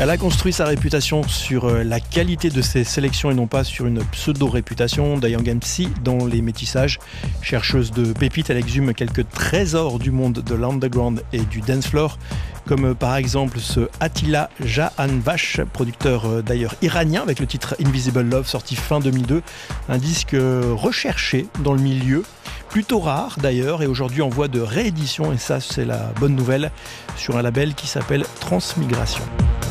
Elle a construit sa réputation sur la qualité de ses sélections et non pas sur une pseudo-réputation. Diane MC dans les métissages. Chercheuse de pépites, elle exhume quelques trésors du monde de l'underground et du dance floor, comme par exemple ce Attila Jahanbakhsh, producteur d'ailleurs iranien avec le titre Invisible Love sorti fin 2002. Un disque recherché dans le milieu, plutôt rare d'ailleurs et aujourd'hui en voie de réédition, et ça c'est la bonne nouvelle, sur un label qui s'appelle Transmigration.